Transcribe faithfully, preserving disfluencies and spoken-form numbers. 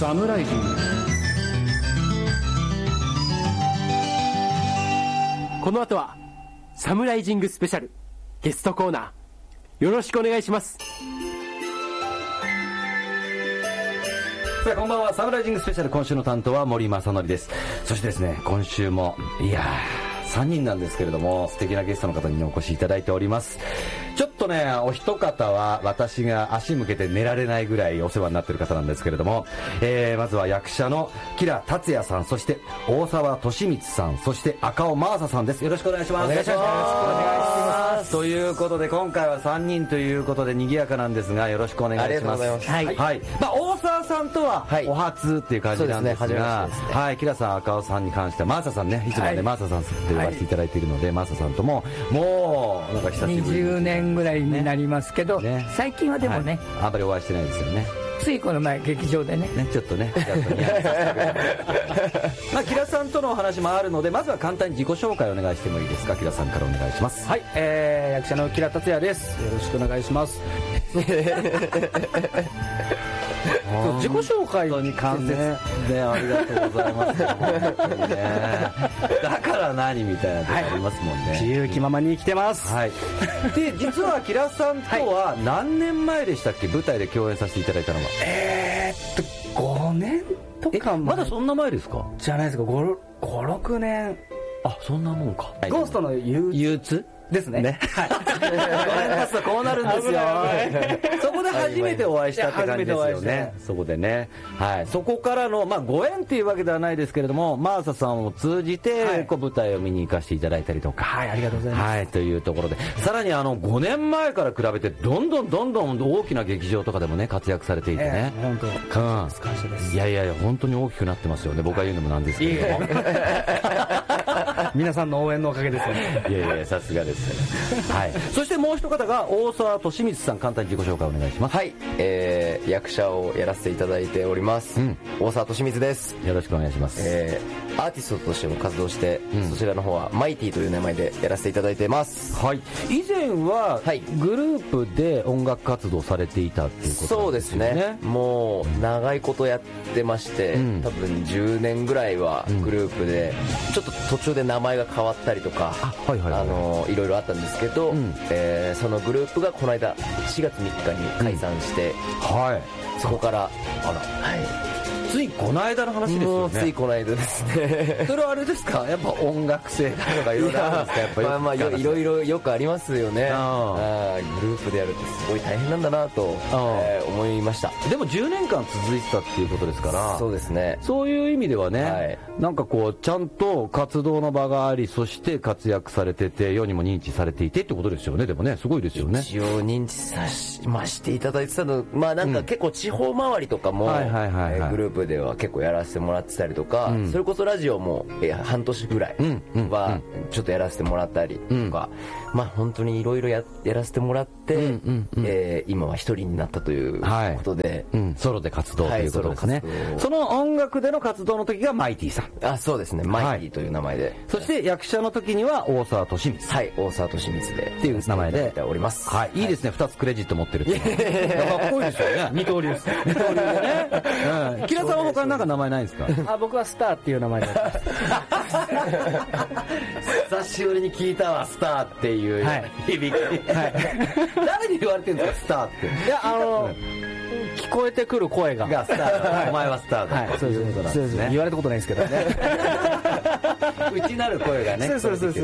サムライジング。 この後はサムライジングスペシャルゲストコーナー、よろしくお願いします。 さあこんばんは。サムライジングスペシャル、今週の担当は森正則です。そしてですね、今週もいやーさんにんなんですけれども、素敵なゲストの方にお越しいただいております。ちょっとね、お一方は私が足向けて寝られないぐらいお世話になっている方なんですけれども、えー、まずは役者の吉良達也さん、そして大沢利光さん、そして赤尾真麻さんです。よろしくお願いします。 お願いします。お願いします。 ということで今回はさんにんということで賑やかなんですが、よろしくお願いします。 ありがとうございます。 はい、はい、まあ、大沢さんとはお初っていう感じなんですが、はい、そうですね、初めましてですね。はい、吉良さん、赤尾さんに関しては真麻さんね、いつもね、真麻さんって呼ばせていただいているので、真麻さんとももうなんか久しぶりににじゅうねんぐらいになりますけど、ね、最近はでもね、 はい、あんまりお会いしてないですよね。 ついこの前劇場でね、 ね、ちょっとね、まあ、吉良さんとのお話もあるので、まずは簡単に自己紹介をお願いしてもいいですか。吉良さんからお願いします。 はい、えー、役者の吉良達也です。よろしくお願いします。自己紹介に関してね、 ね、ありがとうございます。本当にね、だから何みたいなとこありますもんね。 はい、自由気ままに生きてます。 はい。で、実は吉良さんとは何年前でしたっけ、舞台で共演させていただいたのは。 えーっとごねんとか前。 まだそんな前ですか。 じゃないですか。ご、ろくねん。 あ、そんなもんか。 ゴーストの憂鬱。 憂鬱ですね。 ね。はい。こうなるんですよ。そこで初めてお会いしたって感じですよね。そこでね。はい。そこからの、まあ、ご縁っていうわけではないですけれども、真麻さんを通じて、はい、こう舞台を見に行かせていただいたりとか。 はい、ありがとうございます。 はい、というところで。さらにあの、ごねんまえから比べて、どんどんどんどん大きな劇場とかでもね、活躍されていてね。 えー、本当。感謝です。感謝です。 いやいやいや、本当に大きくなってますよね。僕が言うのもなんですけども。 皆さんの応援のおかげですよね。 いやいや、さすがです。はい。そしてもう一方が大沢利光さん、簡単に自己紹介お願いします。 はい、えー、役者をやらせていただいております、うん、大沢利光です。 よろしくお願いします。 えー、アーティストとしても活動して、うん、そちらの方はマイティという名前でやらせていただいてます。 はい。以前はグループで音楽活動されていたっていうことなんですよね。そうですね。 もう長いことやってまして、うん、多分じゅうねんぐらいはグループで、うん、ちょっと途中で名前が変わったりとか、あ、はいはいはい、あのいろいろあったんですけど、うん、えー、そのグループがこの間しがつみっかに解散して、うん、はい、そこから、あら、はい、 ついこの間の話ですよね。 ついこの間ですね。 それはあれですか、やっぱ音楽性とかいろいろあるんですか。やっぱりまあまあいろいろよくありますよね。ああ、グループでやるってすごい大変なんだなと、えー、思いました。 でもじゅうねんかん続いてたっていうことですから。 そうですね。 そういう意味ではね、はい、なんかこうちゃんと活動の場があり、そして活躍されてて、世にも認知されていてってことですよね。でもね、すごいですよね。 一応認知さしましていただいてたの、まあなんか結構地方回りとかもグループでは結構やらせてもらってたりとか、うん、それこそラジオも、えー、半年ぐらいはちょっとやらせてもらったりとか、うん、まあ本当にいろいろやらせてもらって、うんうんうん、えー、今は一人になったということで、 はい、うん、ソロで活動ということですね。はい、その音楽での活動の時がマイティさん。 あ、そうですね、マイティという名前で、はい、 そして役者の時には大沢利光。 はい、大沢利光でっていう名前でおります。 はい、いいですね、二つクレジット持ってるってかっこいいですよね。 二刀流です。 二刀流でね。うん、木田さんは他になんか名前ないんですか。 あ、僕はスターっていう名前で。 久しぶりに聞いたわ、スターっていう響き。はい、誰に言われてるんですか、スターって。 いや、あの、うん、聞こえてくる声が。 がスターだ。お前はスターだ。 はい、そういうことなんですね。言われたことないですけどね。 内なる声がね。 そうそうそう。